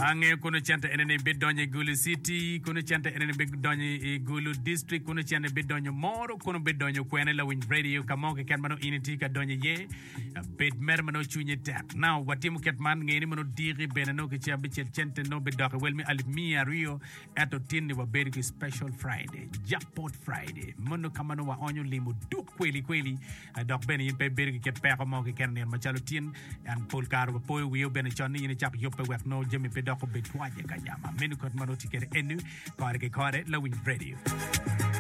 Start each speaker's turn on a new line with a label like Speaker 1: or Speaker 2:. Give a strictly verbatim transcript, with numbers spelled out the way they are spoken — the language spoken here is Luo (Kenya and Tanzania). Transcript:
Speaker 1: Ange kono chanta enene bedonye Gulu City, kono chanta enene bedonye Gulu District, kono chanta bedonye Moro, kono bedonye Kwene la Win Radio, kamoke ken mano initi ka donye ye, bed mer mano chunye tak. Now, watimu ket man ngeni mano diri benano ke chia bichel chente no bedoke welmi alimia rio eto tini wa beriki special Friday, jackpot Friday, mano kamano wa onyo limu duk kweli kweli, dok beni yin pe beriki ket peko mo ke ken nir machalo tin, and pol karo wa poyo wiyo beni choni yini chak yope wek no jemi pe doko betwaje kanyama. Menu kot mano tikere enu, kore ke kore, la Win Radio.